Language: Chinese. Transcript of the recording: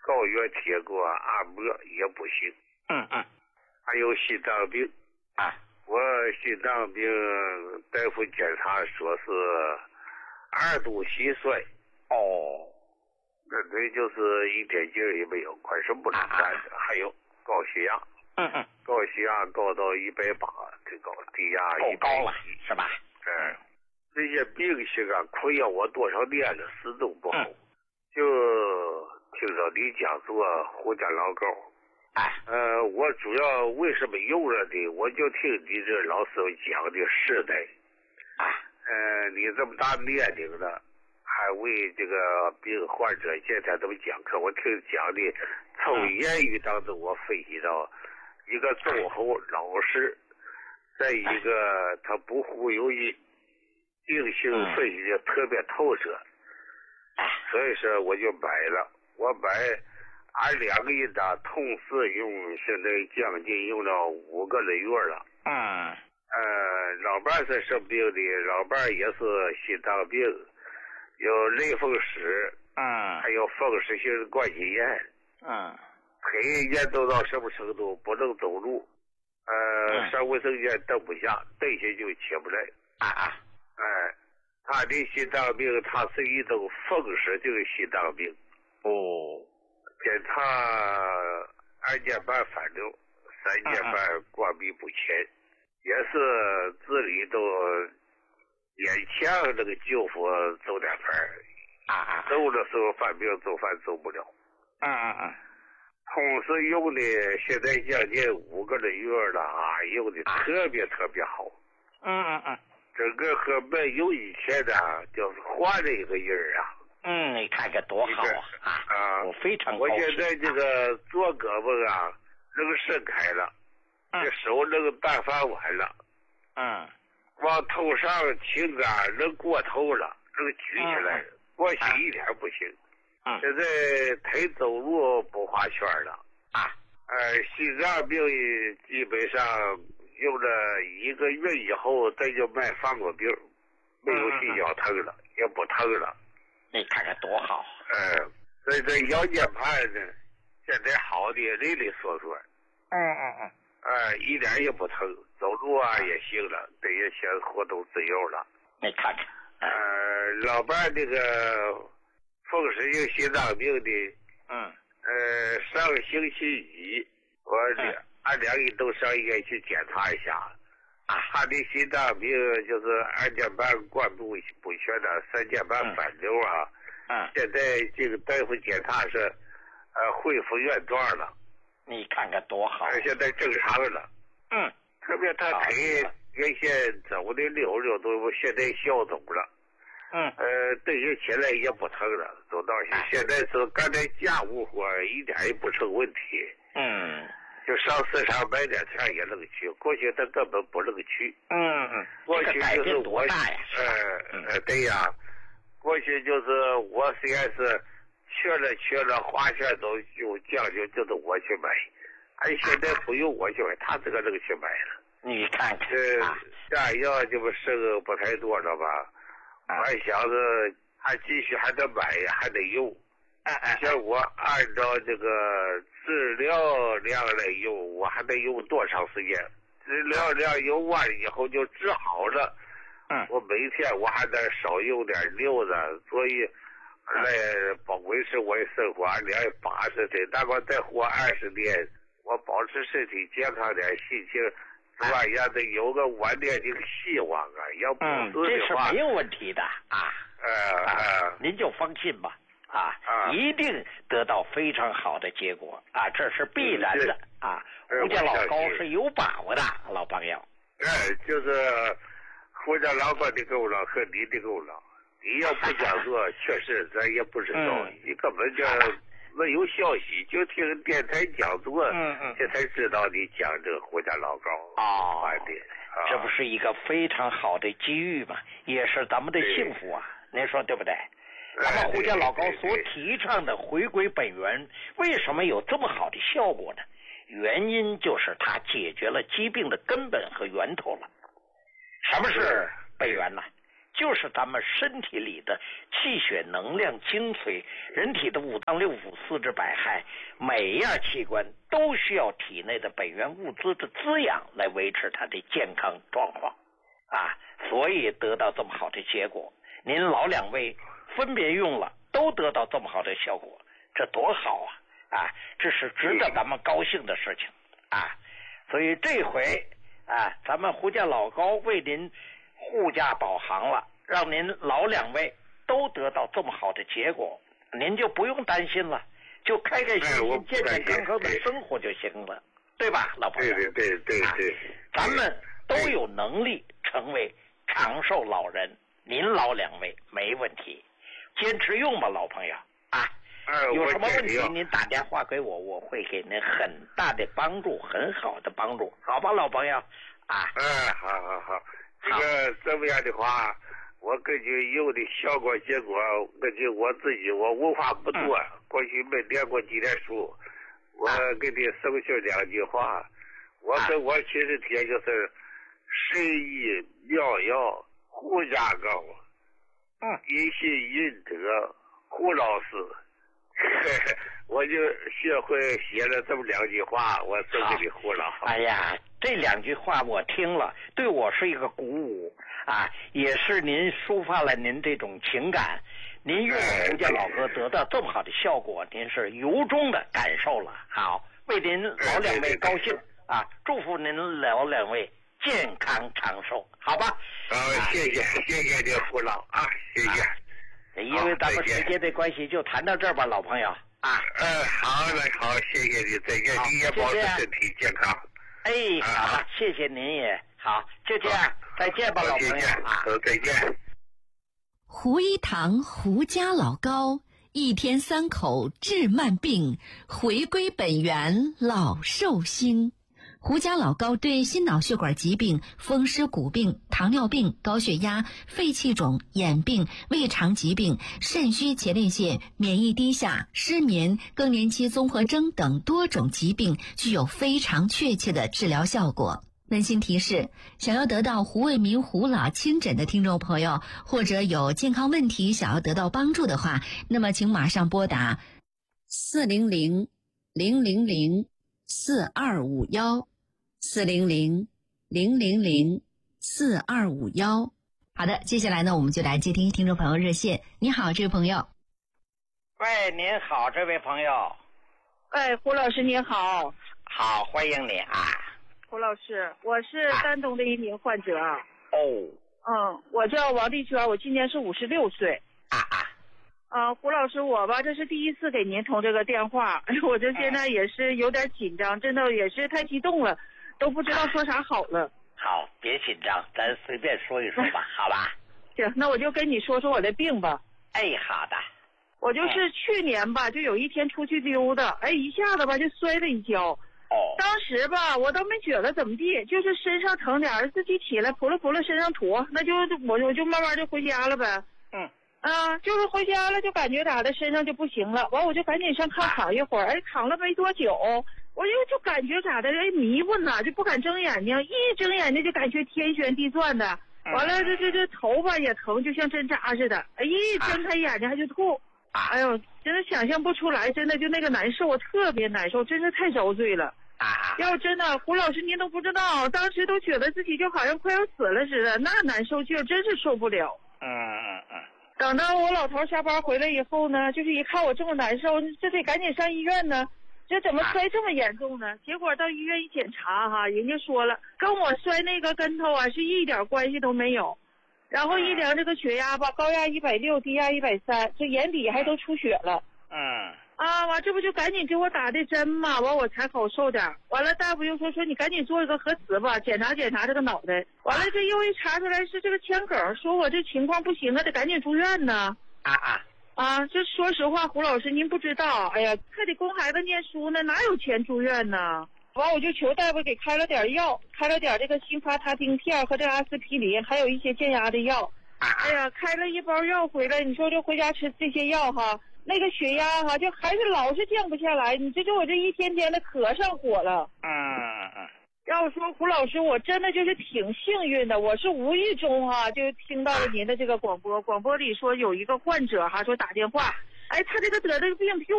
高原贴过按摩也不行。还有心脏病啊， 我心脏病大夫检查说是2度心衰。那对就是一点劲儿也没有，快什么不能干。还有高血压。高血压高到180，最高低压170， 高了是吧？ 这些病性啊，困扰我多少年了，始终不好。就听着你讲做胡家老膏。我主要为什么用了的，我就听你这老师讲的实在。你这么大年龄了，还为这个病患者现在这么讲课，我听讲的从言语当中我分析到一个忠厚老实，再一个他不忽悠人，定性分析的特别透彻。所以说我就买了，我买俺2个人的同时用，现在将近用了5个来月了。老伴是什么病的？老伴也是心脏病，有类风湿，还有风湿性关节炎。腿严重到什么程度？不能走路，上卫生间蹬不下，蹬下就起不来。他的心脏病，他是一种风湿性心脏病。检查2年半反流，3年半关闭不前，也是治理都勉强那个救活走点盘。走的时候犯病走饭走不了。同时用的现在将近5个来月了用的特别特别好。整个和没有以前的就是换了一个人你看看多好我非常高兴。 我现在这个左胳膊能伸开了，这手能搬翻完了，往头上倾能过头了，能举起来了。过去一点不行。现在腿走路不花圈了。心脏病基本上用了1个月以后，再就卖放过病，没有心绞疼了，也不疼了。 你看看多好。 所以这腰间盘呢，现在好的利利索索。一点也不疼，走路也行了，这也行活动自由了。 你看看。 老伴这个风湿性心脏病的，上个星期1，俺2人都上医院去检查一下。他的心脏病就是2年半关闭不全的，3年半反流现在这个大夫检查是恢复原状了。 你看看多好。 现在正常了。特别他腿原先走的溜溜都现在消肿了。对于起来也不疼了，走道去。现在是干点家务活一点也不成问题。就上市场买点菜也能去，过去他根本不能去。过去就是我对呀，过去就是我虽然是缺了花钱都用将就，就是我去买。现在不用我去买，他这个能去买了。 你看看。 下药就剩不太多了吧？我想着还继续还得买还得用。像我按照这个治疗量来用，我还得用多长时间？治疗量用完以后就治好了。我每天我还得少用点溜子，所以来维持我的生活280岁，大概再活20年，我保持身体健康点，心情也得有个晚点的希望要不是的话， 这是没有问题的您就放心吧。一定得到非常好的结果这是必然的胡家老高是有把握的，老朋友。 就是胡家老高的功劳和你的功劳，你要不讲做，确实咱也不知道，你根本就没有消息，就听电台讲座，这才知道你讲这个胡家老高这不是一个非常好的机遇吗？也是咱们的幸福您说对不对？咱们胡家老高所提倡的回归本源，为什么有这么好的效果呢？原因就是它解决了疾病的根本和源头了。什么是本源呢？ 就是咱们身体里的气血能量精髓，人体的五脏六腑、四肢百骸，每一样器官都需要体内的本源物资的滋养来维持它的健康状况啊，所以得到这么好的结果。您老两位分别用了，都得到这么好的效果，这多好啊！这是值得咱们高兴的事情啊！所以这回啊，咱们胡家老高为您护驾保航了，让您老两位都得到这么好的结果，您就不用担心了，就开开心心、健健康康的生活就行了，对吧，老朋友？ 对， 咱们都有能力成为长寿老人，您老两位没问题，坚持用吧，老朋友啊！有什么问题您打电话给我，我会给您很大的帮助，很好的帮助，好吧，老朋友啊？ 好。这个这么样的话，我根据用的效果结果，根据我自己，我文化不多，过去没念过几点书，我给你送去2句话。我跟我亲人贴就是神医妙药胡家高，一心仁德胡老师。我就学会写了这么2句话，我送给你胡老。 哎呀，这2句话我听了，对我是一个鼓舞啊，也是您抒发了您这种情感。您用胡家老哥得到这么好的效果，您是由衷的感受了。好，为您老两位高兴啊，祝福您老两位健康长寿，好吧？ 谢谢你胡老啊，谢谢。 因为咱们时间的关系，就谈到这儿吧，老朋友啊。 好，谢谢你，再见，你也保持身体健康。 好，谢谢您也好，就这样，再见吧，老朋友啊， 再见。 胡一堂胡家老高，1天3口治慢病，回归本源老寿星。胡家老高对心脑血管疾病、风湿骨病、糖尿病、高血压、肺气肿、眼病、胃肠疾病、肾虚前列腺、免疫低下、失眠、更年期综合征等多种疾病具有非常确切的治疗效果。温馨提示，想要得到胡卫民胡老亲诊的听众朋友，或者有健康问题想要得到帮助的话，那么请马上拨打400-000-4251，400-000-4251。好的，接下来呢，我们就来接听听众朋友热线。你好，这位朋友。 喂，您好，这位朋友。 胡老师您好。 好，欢迎你啊。 胡老师，我是丹东的一名患者。我叫王丽娟，我今年是56岁。胡老师，我吧，这是第一次给您通这个电话，我这现在也是有点紧张，真的也是太激动了，都不知道说啥好了。 好，别紧张，咱随便说一说吧，好吧？ 行，那我就跟你说说我的病吧。 好的。 我就是去年吧，就有一天出去溜达，一下子吧就摔了一跤。当时吧，我都没觉得怎么地，就是身上疼点，自己起来扑了身上土，那就我就慢慢就回家了呗。就是回家了，就感觉咋的身上就不行了，完我就赶紧上炕躺一会儿，躺了没多久，我就感觉咋的，迷糊呢，就不敢睁眼睛，一睁眼睛就感觉天旋地转的，完了这头发也疼，就像针扎似的，一睁开眼睛还就吐，哎呦，真的想象不出来，真的就那个难受，我特别难受，真是太遭罪了。要真的，胡老师您都不知道，当时都觉得自己就好像快要死了似的，那难受劲儿真是受不了。等到我老头下班回来以后呢，就是一看我这么难受，这得赶紧上医院呢。这怎么摔这么严重呢？结果到医院一检查哈，人家说了，跟我摔那个跟头是一点关系都没有。然后一量这个血压吧，高压160，低压130，这眼底还都出血了。完这不就赶紧给我打的针嘛，完我才好受点。完了大夫又说你赶紧做一个核磁吧，检查这个脑袋。完了这又一查出来是这个腔梗，说我这情况不行得赶紧住院呢。这说实话，胡老师您不知道，还得供孩子念书呢，哪有钱住院呢？完我就求大夫给开了点药，开了点这个辛伐他汀片和这阿司匹林，还有一些降压的药。开了一包药回来，你说这回家吃这些药哈，那个血压哈就还是老是降不下来，你这我这一天天的可上火了。 要说胡老师，我真的就是挺幸运的，我是无意中就听到了您的这个广播里说有一个患者说打电话，哎，他这个得这个病